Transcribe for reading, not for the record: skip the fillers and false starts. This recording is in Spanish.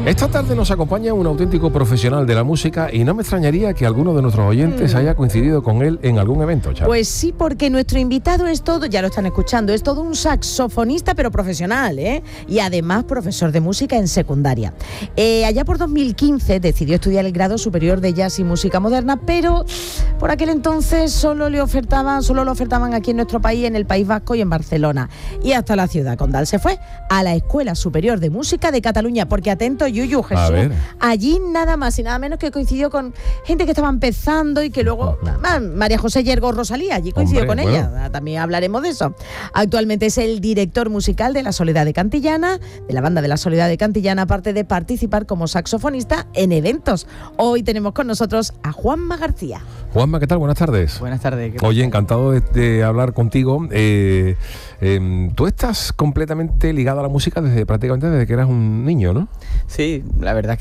Esta tarde nos acompaña un auténtico profesional de la música y no me extrañaría que alguno de nuestros oyentes haya coincidido con él en algún evento, Charo. Pues sí, porque nuestro invitado es todo, ya lo están escuchando, es todo un saxofonista pero profesional, ¿eh? Y además profesor de música en secundaria. Allá por 2015 decidió estudiar el grado superior de jazz y música moderna, pero por aquel entonces solo lo ofertaban aquí en nuestro país, en el País Vasco y en Barcelona. Y hasta la ciudad condal se fue a la Escuela Superior de Música de Cataluña, porque atento, Yuyu, Jesús, allí nada más y nada menos que coincidió con gente que estaba empezando y que luego, María José Yergo Rosalía, allí coincidió con ella, también hablaremos de eso. Actualmente es el director musical de La Soledad de Cantillana, de la banda de La Soledad de Cantillana, aparte de participar como saxofonista en eventos. Hoy tenemos con nosotros a Juanma García. Juanma, ¿qué tal? Buenas tardes. Buenas tardes. Oye, encantado de hablar contigo. Tú estás completamente ligado a la música prácticamente desde que eras un niño, ¿no? Sí, la verdad es